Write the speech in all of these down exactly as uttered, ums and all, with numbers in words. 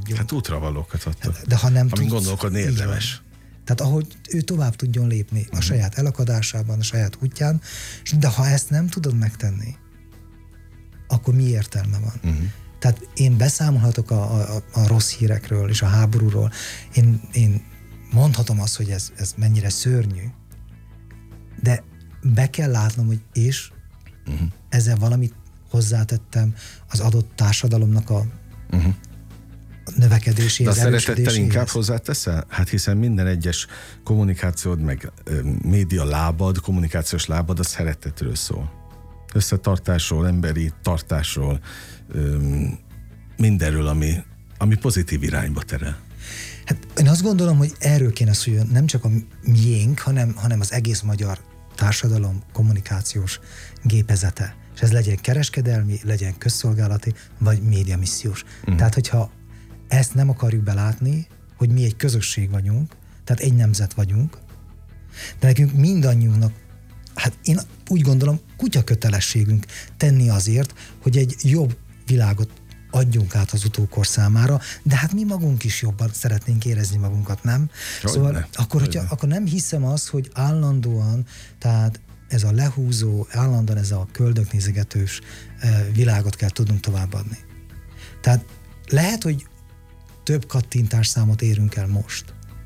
tudjon. Hát útravalókat adtak. De ha nem amin tudsz, gondolkodni érdemes. Tehát ahogy ő tovább tudjon lépni uh-huh. a saját elakadásában, a saját útján, de ha ezt nem tudod megtenni, akkor mi értelme van? Uh-huh. Tehát én beszámolhatok a, a, a rossz hírekről és a háborúról, én, én mondhatom azt, hogy ez, ez mennyire szörnyű, de be kell látnom, hogy és uh-huh. ezzel valamit hozzátettem az adott társadalomnak a uh-huh. növekedéséhez, de a szeretettel inkább hozzáteszel? Hát hiszen minden egyes kommunikációd, meg média lábad, kommunikációs lábad a szeretetről szól. Összetartásról, emberi tartásról, mindenről, ami, ami pozitív irányba terel. Hát én azt gondolom, hogy erről kéne szóljon nem csak a miénk, hanem, hanem az egész magyar társadalom kommunikációs gépezete. És ez legyen kereskedelmi, legyen közszolgálati, vagy médiamissziós. Uh-huh. Tehát, hogyha ezt nem akarjuk belátni, hogy mi egy közösség vagyunk, tehát egy nemzet vagyunk, de nekünk mindannyiunknak, hát én úgy gondolom, kutya kötelességünk tenni azért, hogy egy jobb világot adjunk át az utókor számára, de hát mi magunk is jobban szeretnénk érezni magunkat, nem? Hogy szóval ne, akkor, hogyha, akkor nem hiszem azt, hogy állandóan, tehát ez a lehúzó, állandóan ez a köldöknézegetős világot kell tudnunk továbbadni. Tehát lehet, hogy több kattintásszámot érünk el most.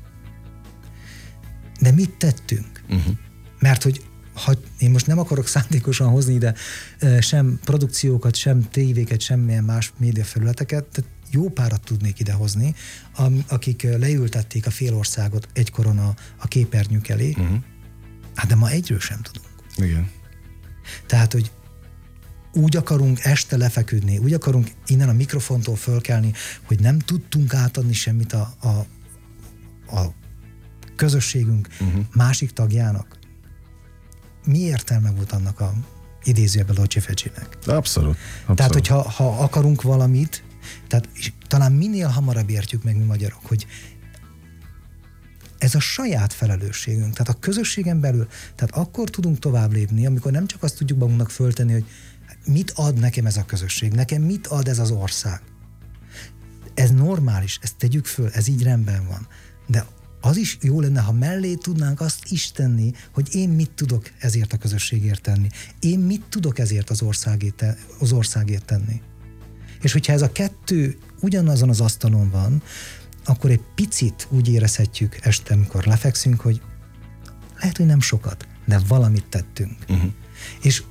De mit tettünk? Uh-huh. Mert hogy ha én most nem akarok szándékosan hozni ide sem produkciókat, sem tévéket, semmilyen más médiafelületeket, tehát jó párat tudnék idehozni, akik leültették a fél országot egykoron a, a képernyők elé, uh-huh. hát de ma egyről sem tudunk. Igen. Tehát, hogy úgy akarunk este lefeküdni, úgy akarunk innen a mikrofontól fölkelni, hogy nem tudtunk átadni semmit a, a, a közösségünk uh-huh. másik tagjának. Mi értelme volt annak a idézőjebben Locsifecsinek? Abszolút, abszolút. Tehát, hogyha ha akarunk valamit, tehát talán minél hamarabb értjük meg mi magyarok, hogy ez a saját felelősségünk, tehát a közösségen belül, tehát akkor tudunk tovább lépni, amikor nem csak azt tudjuk magunknak föltenni, hogy mit ad nekem ez a közösség, nekem mit ad ez az ország. Ez normális, ezt tegyük föl, ez így rendben van. De az is jó lenne, ha mellé tudnánk azt is tenni, hogy én mit tudok ezért a közösségért tenni. Én mit tudok ezért az országért, az országért tenni. És hogyha ez a kettő ugyanazon az asztalon van, akkor egy picit úgy érezhetjük este, amikor lefekszünk, hogy lehet, hogy nem sokat, de valamit tettünk. Uh-huh. És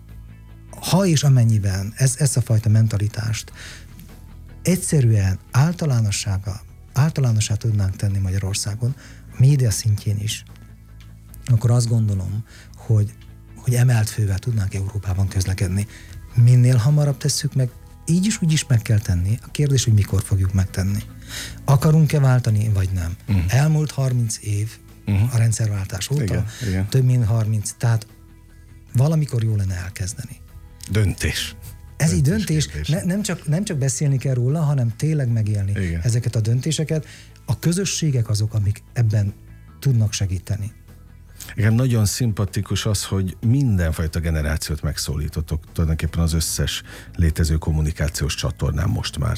ha és amennyiben ez, ezt a fajta mentalitást egyszerűen általánossága, általánossá tudnánk tenni Magyarországon, a média szintjén is, akkor azt gondolom, hogy, hogy emelt fővel tudnánk Európában közlekedni. Minél hamarabb tesszük meg, így is úgy is meg kell tenni. A kérdés, hogy mikor fogjuk megtenni. Akarunk-e váltani, vagy nem? Uh-huh. Elmúlt harminc év uh-huh. a rendszerváltás óta, igen, igen. több mint harminc, tehát valamikor jó lenne elkezdeni. Döntés. Ez döntés így döntés, ne, nem, csak, nem csak beszélni kell róla, hanem tényleg megélni igen. ezeket a döntéseket. A közösségek azok, amik ebben tudnak segíteni. Igen, nagyon szimpatikus az, hogy mindenfajta generációt megszólítottok, tulajdonképpen az összes létező kommunikációs csatornán most már.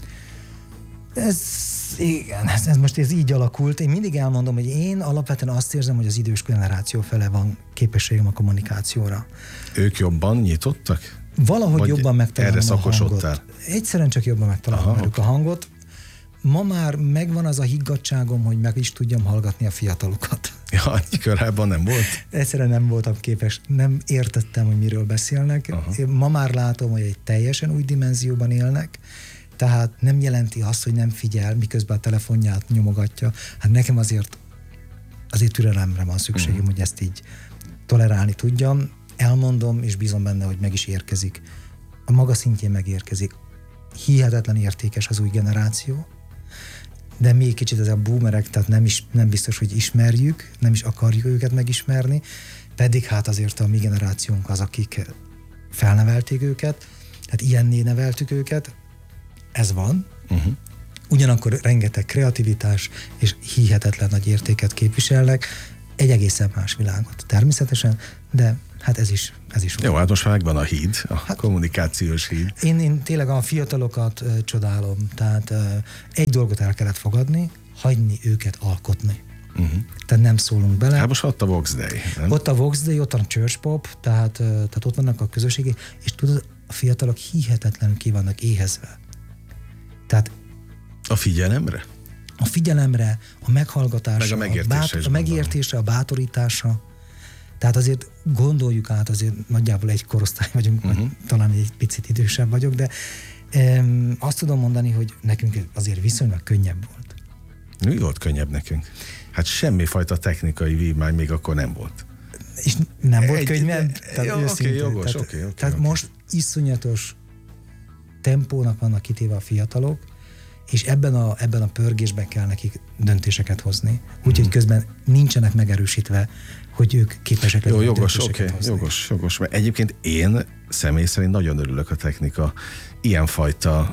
Ez, igen, ez, ez most ez így alakult. Én mindig elmondom, hogy én alapvetően azt érzem, hogy az idős generáció fele van képességem a kommunikációra. Ők jobban nyitottak? Valahogy vagy jobban megtalálom erre a hangot. Egyszerűen csak jobban megtalálom Aha, okay. a hangot. Ma már megvan az a higgadtságom, hogy meg is tudjam hallgatni a fiatalokat. Ja, annyi korábban nem volt? Egyszerűen nem voltam képes, nem értettem, hogy miről beszélnek. Aha. Ma már látom, hogy egy teljesen új dimenzióban élnek, tehát nem jelenti azt, hogy nem figyel, miközben a telefonját nyomogatja. Hát nekem azért azért türelemre van szükségem, uh-huh. hogy ezt így tolerálni tudjam. Elmondom, és bízom benne, hogy meg is érkezik. A maga szintjén megérkezik. Hihetetlen értékes az új generáció, de még kicsit ez a boomerek, tehát nem, is, nem biztos, hogy ismerjük, nem is akarjuk őket megismerni, pedig hát azért a mi generációnk az, akik felnevelték őket, tehát ilyenné neveltük őket, ez van. Uh-huh. Ugyanakkor rengeteg kreativitás és hihetetlen nagy értéket képviselnek. egy egészen más világot természetesen, de hát ez is, ez is Jó, hát most már megvan a híd, a hát, kommunikációs híd. Én, én tényleg a fiatalokat uh, csodálom, tehát uh, egy dolgot el kellett fogadni, hagyni őket alkotni. Uh-huh. Tehát nem szólunk bele. Hát most ott a Vox Day, nem? Ott a Vox Day, ott a Church Pop, tehát, uh, tehát ott vannak a közösségek, és tudod, a fiatalok hihetetlenül ki vannak éhezve. Tehát a figyelemre? A figyelemre, a meghallgatásra, meg a megértésre, a, bát, a, megértésre a bátorításra. Tehát azért gondoljuk át, azért nagyjából egy korosztály vagyunk, uh-huh. vagy talán egy picit idősebb vagyok, de um, azt tudom mondani, hogy nekünk azért viszonylag könnyebb volt. Mi volt könnyebb nekünk? Hát semmifajta technikai vívmány még akkor nem volt. És nem volt egy, könnyebb? Jó, oké, okay, jogos, tehát, oké. Okay, okay, tehát okay. most iszonyatos tempónak vannak kitéve a fiatalok, és ebben a, ebben a pörgésben kell nekik döntéseket hozni. Úgyhogy mm. közben nincsenek megerősítve, hogy ők képesek legyenek Jó, jogos, döntéseket okay, hozni. Jogos, jogos. Mert egyébként én személy szerint nagyon örülök a technika ilyenfajta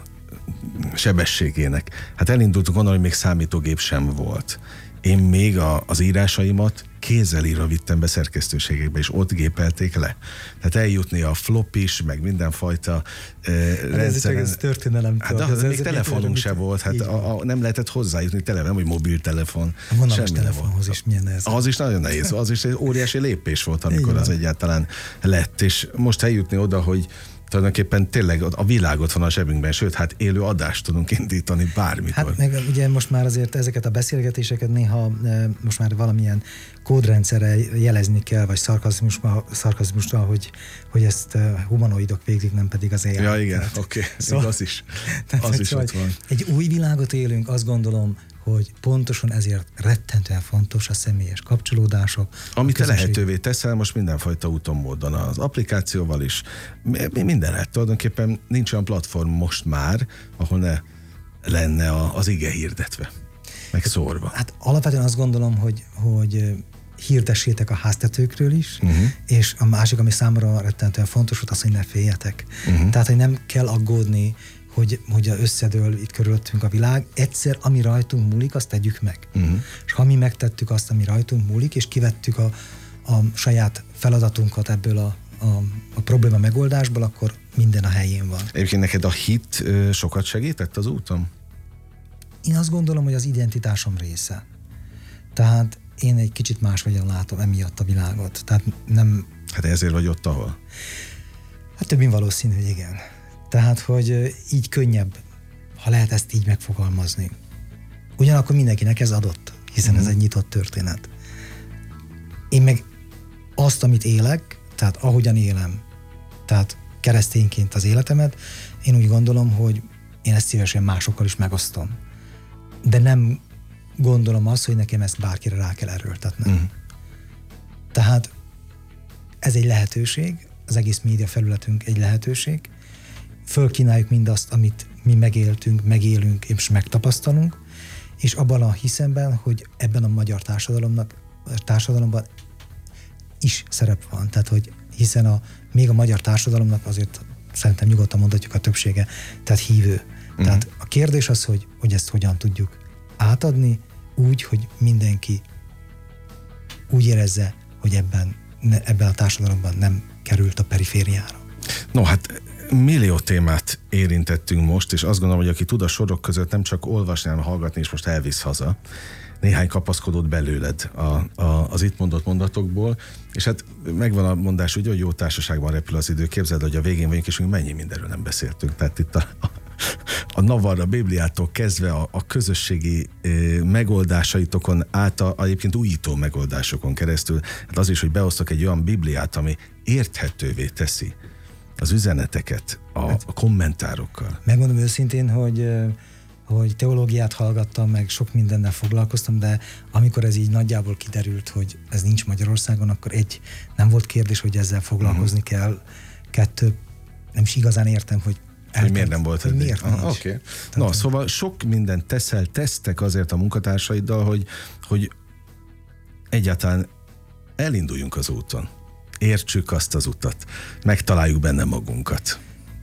sebességének. Hát elindultunk onnan, hogy még számítógép sem volt. Én még a, az írásaimat kézzel írva vittem be szerkesztőségekbe, és ott gépelték le. Tehát eljutni a flop is, meg mindenfajta eh, rendszeren. Ez történelem. Hát de, de még telefonunk se volt, hát a, a, nem lehetett hozzájutni, tele, nem, hogy mobiltelefon. A vonalas telefonhoz is milyen nehéz. Az is nagyon nehéz, az is egy óriási lépés volt, amikor az egyáltalán lett, és most eljutni oda, hogy tulajdonképpen tényleg a világot van a zsebünkben, sőt, hát élő adást tudunk indítani bármikor. Hát meg ugye most már azért ezeket a beszélgetéseket néha most már valamilyen kódrendszerre jelezni kell, vagy szarkazmusra, szarkazmusra hogy, hogy ezt humanoidok végzik, nem pedig az á i. Ja, igen, oké, okay. Szóval, az is, az is ott van. Egy új világot élünk, azt gondolom, hogy pontosan ezért rettentően fontos a személyes kapcsolódások. Amit te lehetővé teszel most mindenfajta úton, módon, az applikációval is, minden lehet. Tulajdonképpen nincs olyan platform most már, ahol ne lenne az ige hirdetve, meg szórva. Hát alapvetően azt gondolom, hogy, hogy hirdessétek a háztetőkről is, uh-huh. és a másik, ami számomra rettentően fontos, hogy az, hogy ne féljetek. Uh-huh. Tehát, hogy nem kell aggódni, hogy, hogy összedől itt körülöttünk a világ. Egyszer, ami rajtunk múlik, azt tegyük meg. Uh-huh. És ha mi megtettük azt, ami rajtunk múlik, és kivettük a, a saját feladatunkat ebből a, a, a probléma megoldásból, akkor minden a helyén van. Egyébként neked a hit ö, sokat segített az úton? Én azt gondolom, hogy az identitásom része. Tehát én egy kicsit máshogyan látom emiatt a világot. Tehát nem... Hát ezért vagy ott, ahol? Hát több mint valószínű, hogy igen. Tehát, hogy így könnyebb, ha lehet ezt így megfogalmazni. Ugyanakkor mindenkinek ez adott, hiszen mm. ez egy nyitott történet. Én meg azt, amit élek, tehát ahogyan élem, tehát keresztényként az életemet, én úgy gondolom, hogy én ezt szívesen másokkal is megosztom. De nem gondolom azt, hogy nekem ezt bárkire rá kell erőltetnem. Mm. Tehát ez egy lehetőség, az egész média felületünk egy lehetőség, fölkínáljuk mindazt, amit mi megéltünk, megélünk és megtapasztalunk, és abban a hiszemben, hogy ebben a magyar társadalomnak, társadalomban is szerep van. Tehát, hogy hiszen a, még a magyar társadalomnak azért szerintem nyugodtan mondhatjuk a többsége, tehát hívő. Mm. Tehát a kérdés az, hogy, hogy ezt hogyan tudjuk átadni úgy, hogy mindenki úgy érezze, hogy ebben, ne, ebben a társadalomban nem került a perifériára. No, hát millió témát érintettünk most, és azt gondolom, hogy aki tud a sorok között nem csak olvasni, hanem hallgatni, és most elvisz haza. Néhány kapaszkodott belőled a, a, az itt mondott mondatokból, és hát megvan a mondás, ugye, hogy jó társaságban repül az idő. Képzeld, hogy a végén vagyunk, és még mennyi mindenről nem beszéltünk. Tehát itt a, a, a Navarra, a Bibliától kezdve a, a közösségi e, megoldásaitokon át a, a egyébként újító megoldásokon keresztül. Hát az is, hogy beosztok egy olyan Bibliát, ami érthetővé teszi az üzeneteket a, a kommentárokkal. Megmondom őszintén, hogy, hogy teológiát hallgattam, meg sok mindennel foglalkoztam, de amikor ez így nagyjából kiderült, hogy ez nincs Magyarországon, akkor egy, nem volt kérdés, hogy ezzel foglalkozni uh-huh. kell. Kettő, nem is igazán értem, hogy Hogy miért nem volt hogy miért ah, Oké. Okay. No, szóval sok mindent teszel, tesztek azért a munkatársaiddal, hogy, hogy egyáltalán elinduljunk az úton. Értsük azt az utat. Megtaláljuk benne magunkat.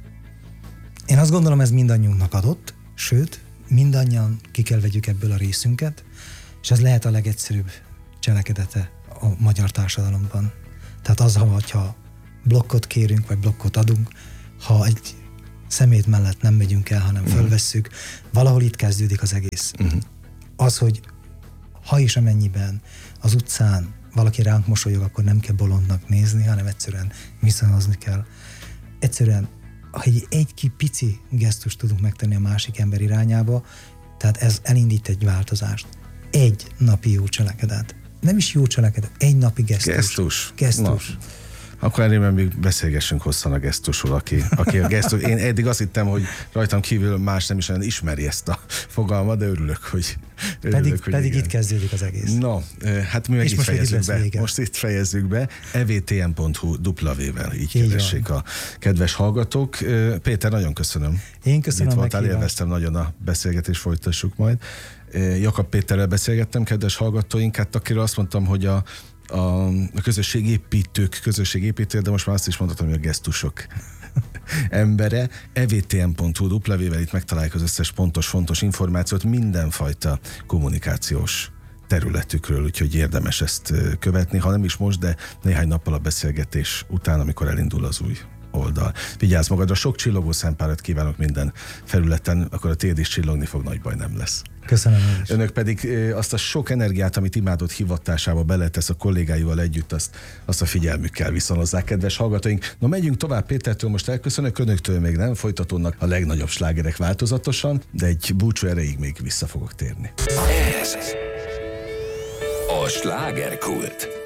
Én azt gondolom, ez mindannyiunknak adott, sőt, mindannyian ki kell vegyük ebből a részünket, és ez lehet a legegyszerűbb cselekedete a magyar társadalomban. Tehát az, hogyha blokkot kérünk, vagy blokkot adunk, ha egy szemét mellett nem megyünk el, hanem fölvesszük, valahol itt kezdődik az egész. Uh-huh. Az, hogy ha és amennyiben az utcán valaki ránk mosolyog, akkor nem kell bolondnak nézni, hanem egyszerűen viszonyozni kell. Egyszerűen, ha egy, egy pici gesztust tudunk megtenni a másik ember irányába, tehát ez elindít egy változást. Egy napi jó cselekedet. Nem is jó cselekedet, egy napi gesztus. Gesztus. Gesztus. Na. Akkor elég még beszélgessünk hosszan a gesztusról, aki, aki a gesztus. Én eddig azt hittem, hogy rajtam kívül más nem is olyan ismeri ezt a fogalmat, de örülök, hogy örülök, Pedig, hogy pedig igen. itt kezdődik az egész. No, hát mi meg És itt most fejezzük be. vége. Most itt fejezzük be. e v t m pont h u dupla vé-vel így keressék a kedves hallgatók. Péter, nagyon köszönöm. Én köszönöm. Itt voltál, élveztem nagyon a beszélgetést, folytassuk majd. Jakab Péterrel beszélgettem, kedves hallgatóink, hát akiről azt mondtam, hogy a a, a közösségépítők, közösségépítő, de most már azt is mondhatom, hogy a gesztusok embere. e v t m pont h u dupla vé-vel itt megtaláljuk az összes pontos, fontos információt mindenfajta kommunikációs területükről, úgyhogy érdemes ezt követni, ha nem is most, de néhány nappal a beszélgetés után, amikor elindul az új oldal. Vigyázz magadra, sok csillogó szempárat kívánok minden felületen, akkor a tiéd is csillogni fog, nagy baj nem lesz. Köszönöm. Önök pedig azt a sok energiát, amit imádott hivatásába beletesz a kollégáival együtt, azt, azt a figyelmükkel viszonozzák, kedves hallgatóink. Na, megyünk tovább, Pétertől most elköszönök, önöktől még nem, folytatódnak a legnagyobb slágerek változatosan, de egy búcsú erejéig még vissza fogok térni. Ez a slágerkult.